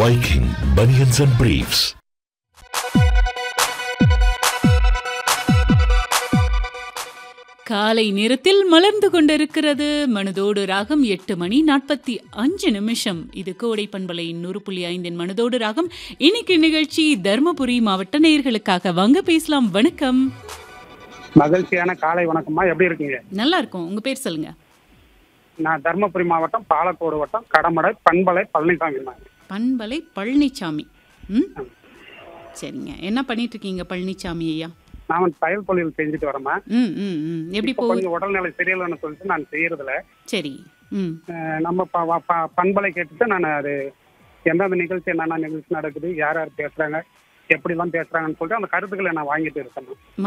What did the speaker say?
Viking Bunions and Briefs. காலை நேரத்தில் மலர்ந்து கொண்டிருக்கிறது மனதோடு ராகம் 8:45. இது கோடை பண்பலை 100.5 மனதோடு ராகம். இன்னைக்கு நிகழ்ச்சி தர்மபுரி மாவட்ட நேயர்களுக்காக. வாங்க பேசலாம். வணக்கம். மகிழ்ச்சியான காலை வணக்கம்மா, எப்படி இருக்கீங்க? நல்லா இருக்கும். உங்க பேர் சொல்லுங்க. நான் தர்மபுரி மாவட்டம் பாலக்கோடு வட்டம் கடமடை பண்பலை பழனிசாமி. பண்பலை பழனிசாமி. சரிங்க. என்ன பண்ணிட்டு இருக்கீங்க பழனிசாமி ஐயா? நான் தையல் தொழில் செஞ்சுட்டு வரேம்மா. எப்படி கொஞ்சம் உடல்நிலை சரியில்லைன்னு சொல்லிட்டு நான் செய்யறதுல. சரி. நம்ம பண்பலை கேட்டுட்டு நான் அது எந்தெந்த நிகழ்ச்சி என்னென்ன நிகழ்ச்சி நடக்குது, யார் யார் பேசுறாங்க, எப்படிலாம் பேசுறாங்கன்னு சொல்லிட்டு அந்த கருத்துக்களை நான் வாங்கிட்டு இருக்கேன்.